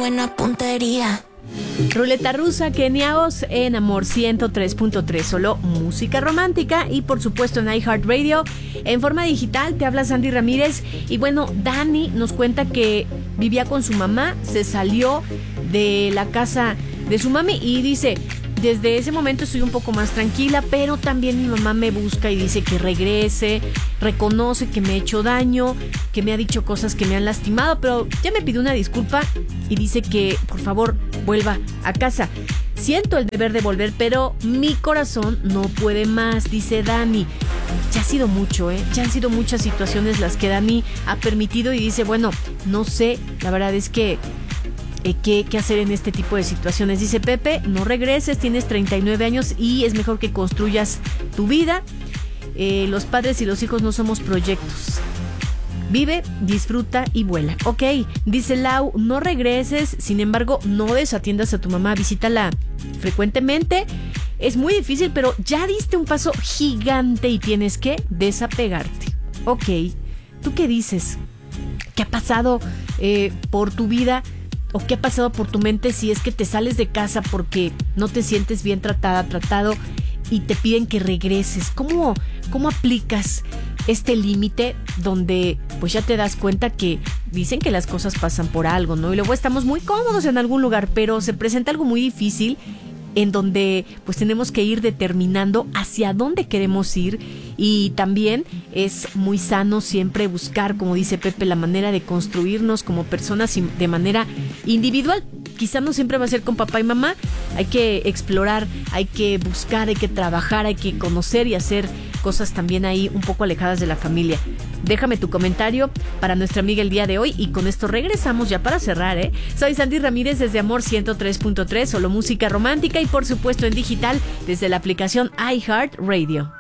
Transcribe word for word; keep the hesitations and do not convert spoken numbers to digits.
buena puntería. Ruleta rusa, Keniaos en Amor ciento tres punto tres, solo música romántica y por supuesto en iHeartRadio. En forma digital te habla Sandy Ramírez y bueno, Dani nos cuenta que vivía con su mamá, se salió de la casa de su mami y dice: desde ese momento estoy un poco más tranquila, pero también mi mamá me busca y dice que regrese, reconoce que me he hecho daño, que me ha dicho cosas que me han lastimado, pero ya me pidió una disculpa y dice que por favor vuelva a casa. Siento el deber de volver, pero mi corazón no puede más, dice Dani. Ya ha sido mucho, ¿eh? Ya han sido muchas situaciones las que Dani ha permitido y dice, bueno, no sé, la verdad es que Eh, ¿qué, ¿Qué hacer en este tipo de situaciones? Dice Pepe, no regreses, tienes treinta y nueve años y es mejor que construyas tu vida. Eh, los padres y los hijos no somos proyectos. Vive, disfruta y vuela. Ok, dice Lau, no regreses, sin embargo, no desatiendas a tu mamá, visítala frecuentemente. Es muy difícil, pero ya diste un paso gigante y tienes que desapegarte. Ok, ¿tú qué dices? ¿Qué ha pasado eh, por tu vida? ¿O qué ha pasado por tu mente si es que te sales de casa porque no te sientes bien tratada, tratado y te piden que regreses? ¿Cómo, cómo aplicas este límite donde pues ya te das cuenta que dicen que las cosas pasan por algo, ¿no? Y luego estamos muy cómodos en algún lugar, pero se presenta algo muy difícil en donde pues tenemos que ir determinando hacia dónde queremos ir y también es muy sano siempre buscar, como dice Pepe, la manera de construirnos como personas de manera individual. Quizá no siempre va a ser con papá y mamá, hay que explorar, hay que buscar, hay que trabajar, hay que conocer y hacer cosas también ahí un poco alejadas de la familia. Déjame tu comentario para nuestra amiga el día de hoy y con esto regresamos ya para cerrar, ¿eh? Soy Sandy Ramírez desde Amor ciento tres punto tres, solo música romántica y por supuesto en digital desde la aplicación iHeartRadio.